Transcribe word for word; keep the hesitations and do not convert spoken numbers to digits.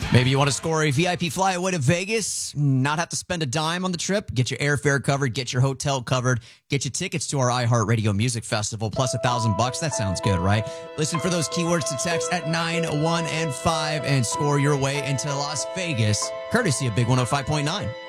Maybe you want to score a V I P flyaway to Vegas, not have to spend a dime on the trip, get your airfare covered, get your hotel covered, get your tickets to our iHeartRadio Music Festival, plus a thousand bucks. That sounds good, right? Listen for those keywords to text at nine one and five and score your way into Las Vegas, courtesy of Big one oh five point nine.